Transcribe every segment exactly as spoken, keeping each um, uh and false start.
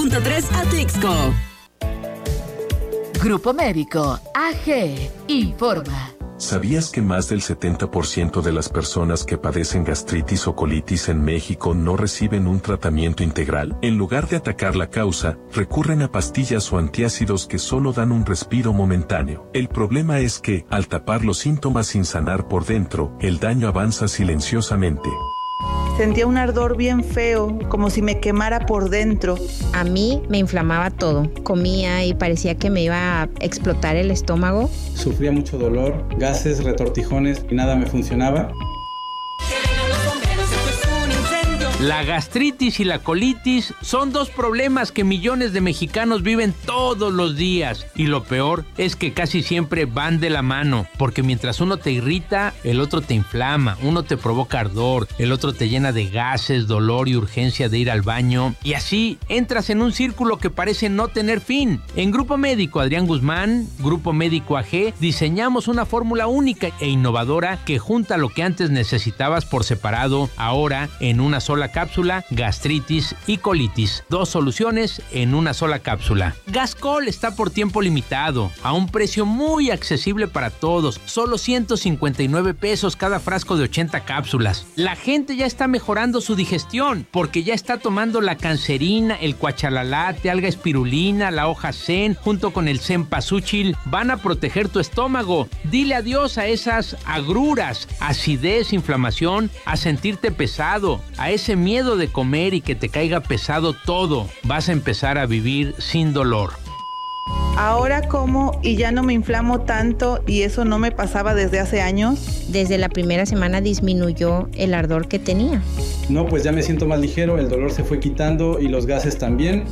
punto tres Atlixco. Grupo Médico A G informa. ¿Sabías que más del setenta por ciento de las personas que padecen gastritis o colitis en México no reciben un tratamiento integral? En lugar de atacar la causa, recurren a pastillas o antiácidos que solo dan un respiro momentáneo. El problema es que, al tapar los síntomas sin sanar por dentro, el daño avanza silenciosamente. Sentía un ardor bien feo, como si me quemara por dentro. A mí me inflamaba todo. Comía y parecía que me iba a explotar el estómago. Sufría mucho dolor, gases, retortijones y nada me funcionaba. La gastritis y la colitis son dos problemas que millones de mexicanos viven todos los días. Y lo peor es que casi siempre van de la mano, porque mientras uno te irrita, el otro te inflama, uno te provoca ardor, el otro te llena de gases, dolor y urgencia de ir al baño. Y así entras en un círculo que parece no tener fin. En Grupo Médico Adrián Guzmán, Grupo Médico A G, diseñamos una fórmula única e innovadora que junta lo que antes necesitabas por separado, ahora en una sola cápsula, gastritis y colitis. Dos soluciones en una sola cápsula. Gascol está por tiempo limitado, a un precio muy accesible para todos, solo ciento cincuenta y nueve pesos cada frasco de ochenta cápsulas. La gente ya está mejorando su digestión, porque ya está tomando la cancerina, el cuachalalate, alga espirulina, la hoja zen, junto con el cempasúchil, van a proteger tu estómago. Dile adiós a esas agruras, acidez, inflamación, a sentirte pesado, a ese miedo de comer y que te caiga pesado todo. Vas a empezar a vivir sin dolor. Ahora como y ya no me inflamo tanto, y eso no me pasaba desde hace años. Desde la primera semana disminuyó el ardor que tenía. No, pues ya me siento más ligero, el dolor se fue quitando y los gases también.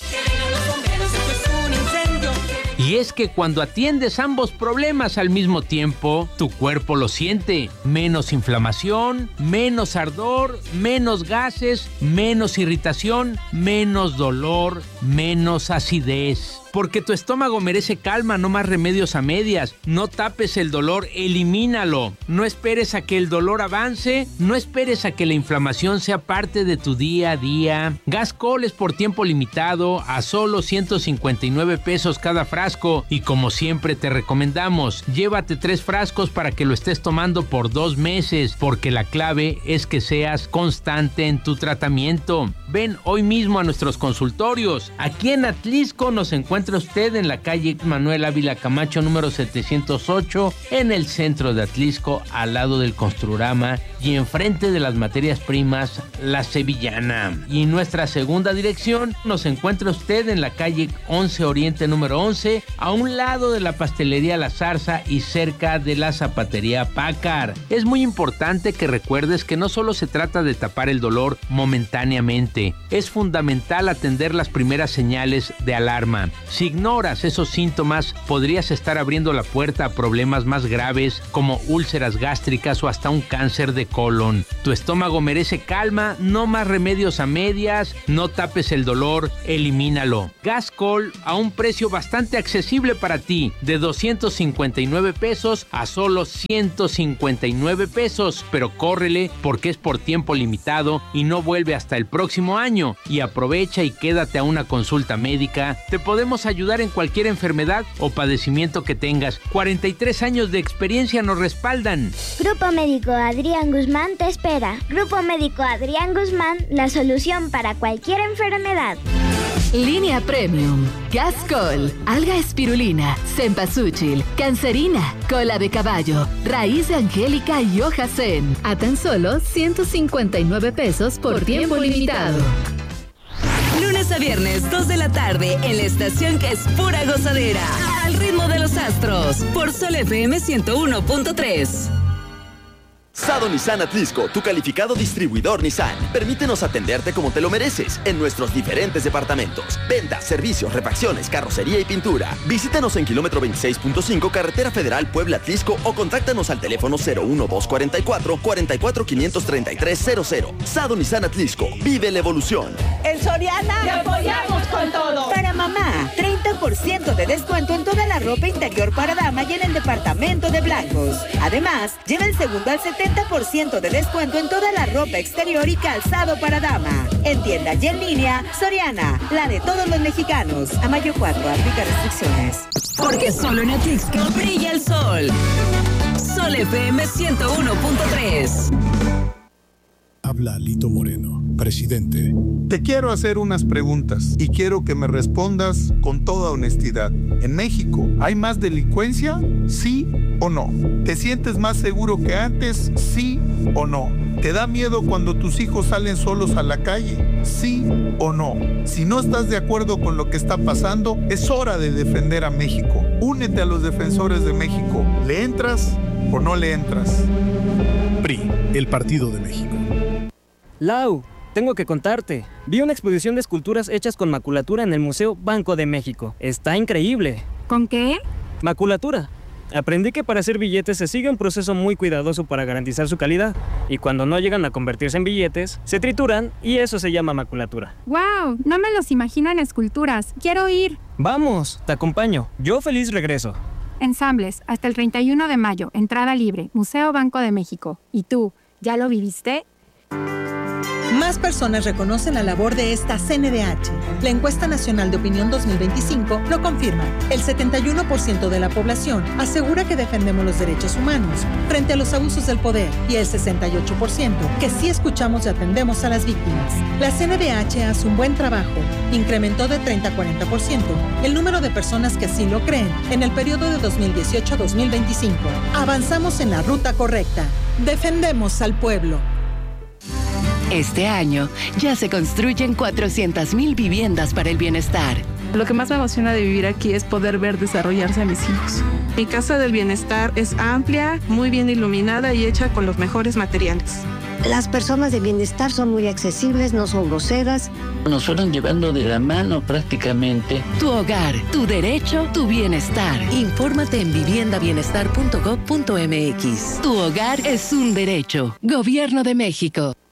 Y es que cuando atiendes ambos problemas al mismo tiempo, tu cuerpo lo siente. Menos inflamación, menos ardor, menos gases, menos irritación, menos dolor, menos acidez. Porque tu estómago merece calma, no más remedios a medias. No tapes el dolor, elimínalo. No esperes a que el dolor avance, no esperes a que la inflamación sea parte de tu día a día. Gascol es por tiempo limitado, a solo ciento cincuenta y nueve pesos cada frasco. Y como siempre te recomendamos, llévate tres frascos para que lo estés tomando por dos meses, porque la clave es que seas constante en tu tratamiento. Ven hoy mismo a nuestros consultorios. Aquí en Atlixco nos encuentra usted en la calle Manuel Ávila Camacho número setecientos ocho, en el centro de Atlixco, al lado del Construrama y enfrente de las materias primas La Sevillana. Y en nuestra segunda dirección nos encuentra usted en la calle once Oriente número once, a un lado de la pastelería La Zarza y cerca de la zapatería Pácar. Es muy importante que recuerdes que no solo se trata de tapar el dolor momentáneamente, es fundamental atender las primeras señales de alarma. Si ignoras esos síntomas, podrías estar abriendo la puerta a problemas más graves como úlceras gástricas o hasta un cáncer de colon. Tu estómago merece calma, no más remedios a medias, no tapes el dolor, elimínalo. Gascol a un precio bastante accesible para ti, de doscientos cincuenta y nueve pesos a solo ciento cincuenta y nueve pesos, pero córrele porque es por tiempo limitado y no vuelve hasta el próximo año. Y aprovecha y quédate a una consulta médica. Te podemos ayudar en cualquier enfermedad o padecimiento que tengas. cuarenta y tres años de experiencia nos respaldan. Grupo Médico Adrián Guzmán te espera. Grupo Médico Adrián Guzmán, la solución para cualquier enfermedad. Línea Premium, Gascol, alga espirulina, cempasúchil, cancerina, cola de caballo, raíz de angélica y hoja zen. A tan solo ciento cincuenta y nueve pesos por tiempo limitado. Lunes a viernes, dos de la tarde, en la estación que es pura gozadera. Al ritmo de los astros, por Sol F M ciento uno punto tres. Sado Nissan Atlixco, tu calificado distribuidor Nissan. Permítenos atenderte como te lo mereces en nuestros diferentes departamentos. Ventas, servicios, refacciones, carrocería y pintura. Visítanos en kilómetro veintiséis punto cinco, Carretera Federal Puebla-Atlixco, o contáctanos al teléfono cero uno dos cuatro cuatro, cuatro cuatro cinco tres tres cero cero. Sado Nissan Atlixco, vive la evolución. En Soriana te apoyamos con todo. Para mamá, treinta por por ciento de descuento en toda la ropa interior para dama y en el departamento de blancos. Además, lleva el segundo al setenta por ciento de descuento en toda la ropa exterior y calzado para dama. En tienda y en línea, Soriana, la de todos los mexicanos. A mayo cuatro, aplica restricciones. Porque solo en Atlixco brilla el sol. Sol F M ciento uno punto tres. Habla Lito Moreno, presidente. Te quiero hacer unas preguntas y quiero que me respondas con toda honestidad. ¿En México hay más delincuencia? ¿Sí o no? ¿Te sientes más seguro que antes? ¿Sí o no? ¿Te da miedo cuando tus hijos salen solos a la calle? ¿Sí o no? Si no estás de acuerdo con lo que está pasando, es hora de defender a México. Únete a los defensores de México. ¿Le entras o no le entras? P R I, el Partido de México. Lau, tengo que contarte. Vi una exposición de esculturas hechas con maculatura en el Museo Banco de México. Está increíble. ¿Con qué? Maculatura. Aprendí que para hacer billetes se sigue un proceso muy cuidadoso para garantizar su calidad. Y cuando no llegan a convertirse en billetes, se trituran y eso se llama maculatura. ¡Wow! No me los imagino en esculturas. ¡Quiero ir! Vamos, te acompaño. Yo feliz regreso. Ensambles, hasta el treinta y uno de mayo. Entrada libre. Museo Banco de México. ¿Y tú, ya lo viviste? Más personas reconocen la labor de esta C N D H. La encuesta nacional de opinión dos mil veinticinco lo confirma. El setenta y uno por ciento de la población asegura que defendemos los derechos humanos frente a los abusos del poder y el sesenta y ocho por ciento que sí escuchamos y atendemos a las víctimas. La C N D H hace un buen trabajo. Incrementó de treinta a cuarenta por ciento el número de personas que así lo creen en el periodo de dos mil dieciocho a dos mil veinticinco. Avanzamos en la ruta correcta. Defendemos al pueblo. Este año ya se construyen cuatrocientas mil viviendas para el bienestar. Lo que más me emociona de vivir aquí es poder ver desarrollarse a mis hijos. Mi casa del bienestar es amplia, muy bien iluminada y hecha con los mejores materiales. Las personas de bienestar son muy accesibles, no son groseras. Nos fueron llevando de la mano prácticamente. Tu hogar, tu derecho, tu bienestar. Infórmate en vivienda bienestar punto gob punto m x. Tu hogar es un derecho. Gobierno de México.